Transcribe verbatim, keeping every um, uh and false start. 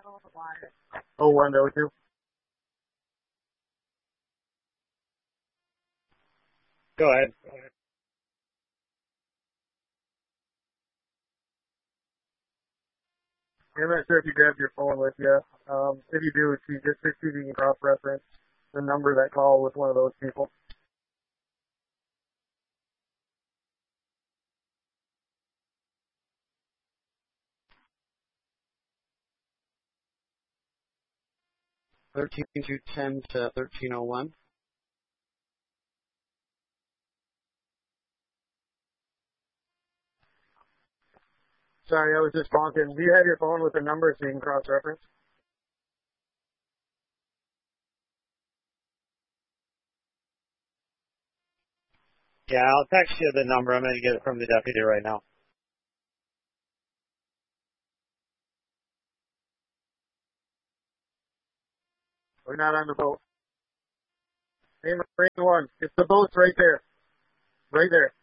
Oh, one, oh, two. Go ahead. I'm not sure if you grabbed your phone with you. Um, if you do, if you just see if you can cross-reference the number that call with one of those people. thirteen two ten to thirteen oh one. Sorry, I was just talking. Do you have your phone with the number so you can cross-reference? Yeah, I'll text you the number. I'm going to get it from the deputy right now. We're not on the boat. Hey, Marine One, it's the boat's right there. Right there.